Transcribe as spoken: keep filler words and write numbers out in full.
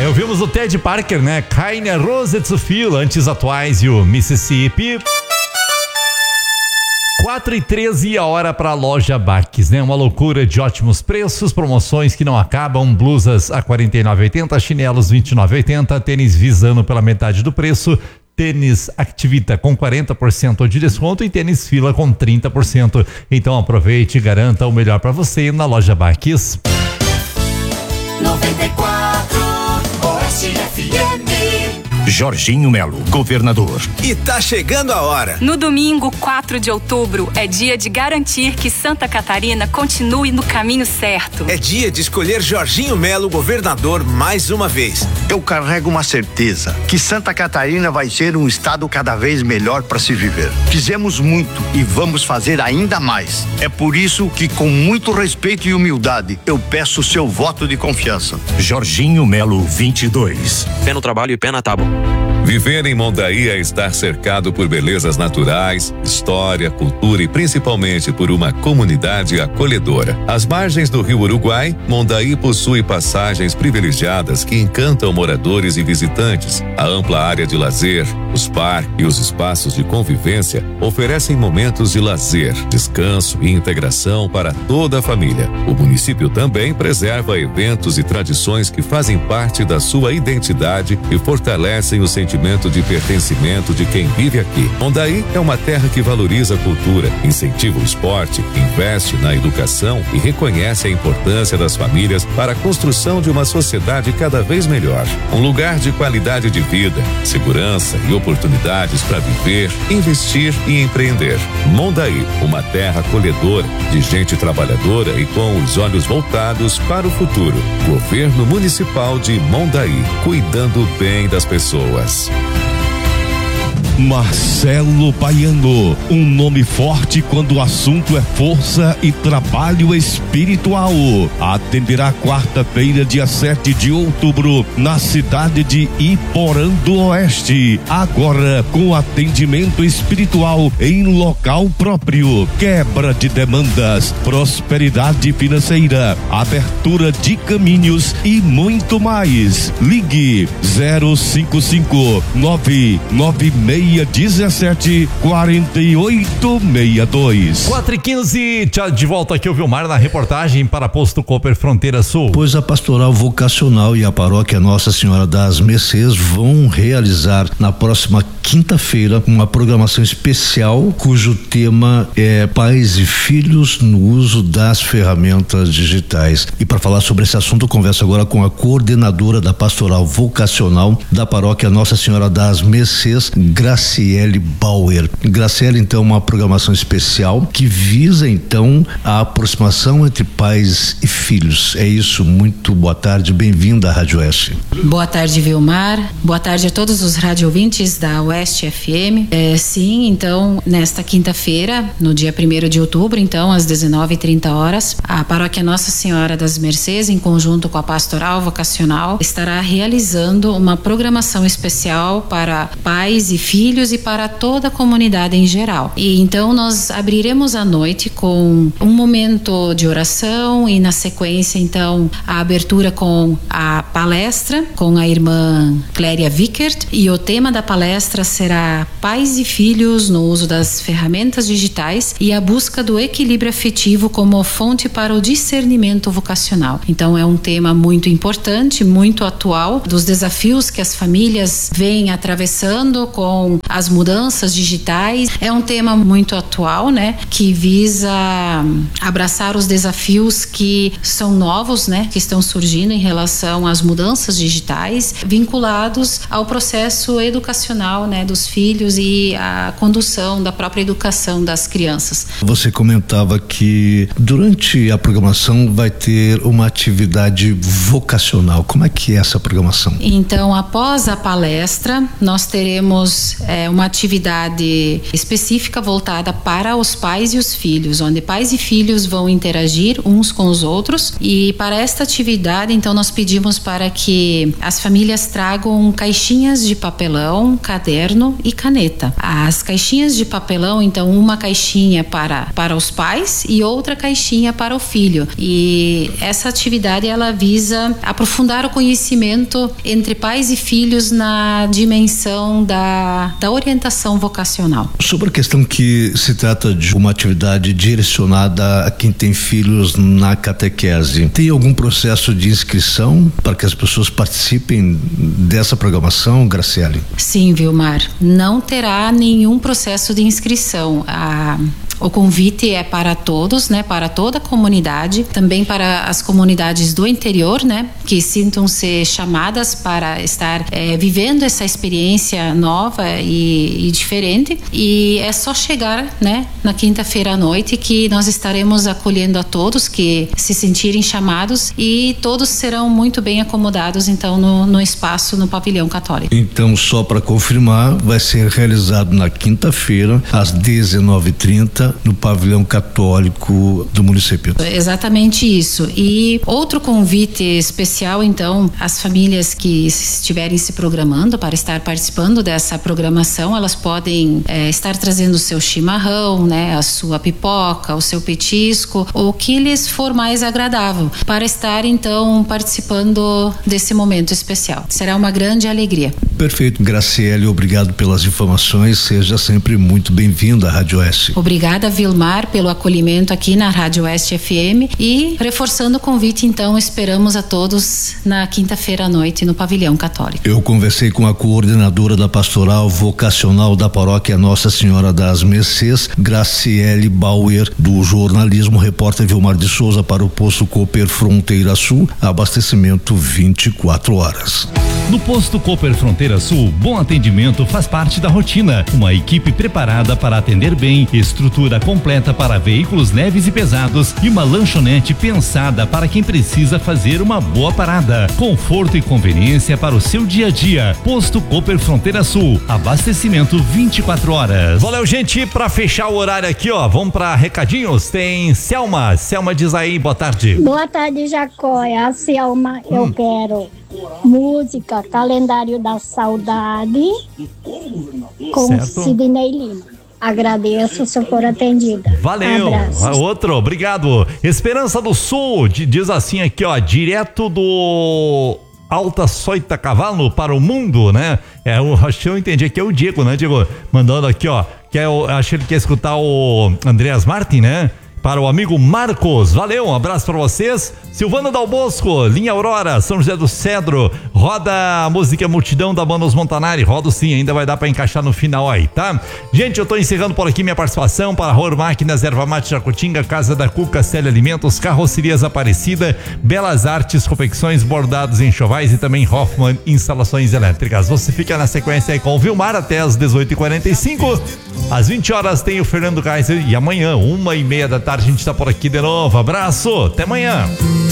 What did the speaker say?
É, ouvimos o Ted Parker, né? Keine Rose zu viel, antes atuais e o Mississippi. quatro e treze a hora para a loja Baques, né? Uma loucura de ótimos preços, promoções que não acabam, blusas a quarenta e nove reais e oitenta centavos, chinelos vinte e nove reais e oitenta centavos, tênis Visano pela metade do preço, tênis Activita com quarenta por cento de desconto e tênis Fila com trinta por cento. Então aproveite e garanta o melhor para você na loja Baques. noventa e quatro Oeste F M. Jorginho Melo, governador. E tá chegando a hora. No domingo, quatro de outubro, é dia de garantir que Santa Catarina continue no caminho certo. É dia de escolher Jorginho Melo, governador, mais uma vez. Eu carrego uma certeza, que Santa Catarina vai ser um estado cada vez melhor para se viver. Fizemos muito e vamos fazer ainda mais. É por isso que, com muito respeito e humildade, eu peço o seu voto de confiança. Jorginho Melo, vinte e dois. Pé no trabalho e pé na tábua. Viver em Mondaí é estar cercado por belezas naturais, história, cultura e principalmente por uma comunidade acolhedora. Às margens do Rio Uruguai, Mondaí possui passagens privilegiadas que encantam moradores e visitantes. A ampla área de lazer, os parques e os espaços de convivência oferecem momentos de lazer, descanso e integração para toda a família. O município também preserva eventos e tradições que fazem parte da sua identidade e fortalecem o sentimento de pertencimento de quem vive aqui. Mondaí é uma terra que valoriza a cultura, incentiva o esporte, investe na educação e reconhece a importância das famílias para a construção de uma sociedade cada vez melhor. Um lugar de qualidade de vida, segurança e oportunidades para viver, investir e empreender. Mondaí, uma terra acolhedora, de gente trabalhadora e com os olhos voltados para o futuro. Governo Municipal de Mondaí, cuidando bem das pessoas. Marcelo Baiano, um nome forte quando o assunto é força e trabalho espiritual. Atenderá quarta-feira, dia sete de outubro, na cidade de Iporã do Oeste. Agora com atendimento espiritual em local próprio, quebra de demandas, prosperidade financeira, abertura de caminhos e muito mais. Ligue zero cinco cinco nove nove seis dezessete quarenta e oito sessenta e dois. quatro e quinze, de volta aqui o Vilmar na reportagem para Posto Cooper Fronteira Sul. Pois a Pastoral Vocacional e a Paróquia Nossa Senhora das Mercês vão realizar na próxima quinta-feira uma programação especial cujo tema é pais e filhos no uso das ferramentas digitais. E para falar sobre esse assunto, eu converso agora com a coordenadora da Pastoral Vocacional da Paróquia Nossa Senhora das Mercês, Graciele Bauer. Graciele, então, uma programação especial que visa, então, a aproximação entre pais e filhos. É isso, muito boa tarde, bem-vinda à Rádio Oeste. Boa tarde, Vilmar. Boa tarde a todos os rádio ouvintes da Oeste F M. É, sim, então, nesta quinta-feira, no dia primeiro de outubro, então, às dezenove e trinta horas, a Paróquia Nossa Senhora das Mercês, em conjunto com a Pastoral Vocacional, estará realizando uma programação especial para pais e filhos e para toda a comunidade em geral. E então nós abriremos a noite com um momento de oração e na sequência então a abertura com a palestra com a irmã Cléria Vickert, e o tema da palestra será pais e filhos no uso das ferramentas digitais e a busca do equilíbrio afetivo como fonte para o discernimento vocacional. Então é um tema muito importante, muito atual, dos desafios que as famílias vêm atravessando com as mudanças digitais. É um tema muito atual, né? Que visa abraçar os desafios que são novos, né? Que estão surgindo em relação às mudanças digitais, vinculados ao processo educacional, né? Dos filhos e a condução da própria educação das crianças. Você comentava que durante a programação vai ter uma atividade vocacional. Como é que é essa programação? Então, após a palestra, nós teremos é, uma atividade específica voltada para os pais e os filhos, onde pais e filhos vão interagir uns com os outros. E para esta atividade, então, nós pedimos para que as famílias tragam caixinhas de papelão, caderno e caneta. As caixinhas de papelão, então, uma caixinha para, para os pais e outra caixinha para o filho. E essa atividade, ela visa aprofundar o conhecimento entre pais e filhos na dimensão da, da orientação vocacional. Sobre a questão que se trata de uma atividade direcionada a quem tem filhos na catequese, tem algum processo de inscrição para que as pessoas participem dessa programação, Graciele? Sim, Vilmar, não terá nenhum processo de inscrição. A O convite é para todos, né? Para toda a comunidade, também para as comunidades do interior, né? Que sintam-se chamadas para estar é, vivendo essa experiência nova e, e diferente. E é só chegar, né? Na quinta-feira à noite, que nós estaremos acolhendo a todos que se sentirem chamados, e todos serão muito bem acomodados, então, no, no espaço, no pavilhão católico. Então, só para confirmar, vai ser realizado na quinta-feira, às dezenove e trinta, no pavilhão católico do município. Exatamente isso. E outro convite especial, então, às famílias que estiverem se programando para estar participando dessa programação, elas podem é, estar trazendo o seu chimarrão, né, a sua pipoca, o seu petisco, o que lhes for mais agradável, para estar, então, participando desse momento especial. Será uma grande alegria. Perfeito, Graciele, obrigado pelas informações, seja sempre muito bem-vinda à Rádio Oeste. Obrigada, Vilmar, pelo acolhimento aqui na Rádio Oeste F M, e reforçando o convite, então, esperamos a todos na quinta-feira à noite no Pavilhão Católico. Eu conversei com a coordenadora da Pastoral Vocacional da Paróquia Nossa Senhora das Mercês, Graciele Bauer, do jornalismo, repórter Vilmar de Souza para o Posto Cooper Fronteira Sul, abastecimento vinte e quatro horas. No Posto Cooper Fronteira Sul, bom atendimento faz parte da rotina. Uma equipe preparada para atender bem, estrutura completa para veículos leves e pesados e uma lanchonete pensada para quem precisa fazer uma boa parada. Conforto e conveniência para o seu dia a dia. Posto Cooper Fronteira Sul, abastecimento vinte e quatro horas. Valeu, gente, para fechar o horário aqui, ó, vamos para recadinhos. Tem Selma, Selma diz aí, boa tarde. Boa tarde, Jacó, é a Selma, hum. Eu quero música Calendário da Saudade com certo. Sidney Lima. Agradeço se eu for atendida. Valeu. Abraços. Outro, obrigado. Esperança do Sul, diz assim aqui, ó, direto do Alta Soita Cavalo para o mundo, né? É, eu acho que eu entendi aqui, é o Diego, né, Diego? Mandando aqui, ó, que é o, acho que ele quer escutar o Andreas Martin, né? Para o amigo Marcos, valeu, um abraço para vocês. Silvano Dal Bosco, Linha Aurora, São José do Cedro, roda a música Multidão da Banda Os Montanari, roda sim, ainda vai dar para encaixar no final aí, tá? Gente, eu tô encerrando por aqui minha participação para Ror Máquinas, Erva Mate Jacutinga, Casa da Cuca, Célia Alimentos, Carrocerias Aparecida, Belas Artes, Confecções, Bordados, Enxovais e também Hoffman Instalações Elétricas. Você fica na sequência aí com o Vilmar até as dezoito e quarenta e cinco, às vinte horas tem o Fernando Kaiser e amanhã, uma e meia da tarde, a gente tá por aqui de novo. Abraço, até amanhã.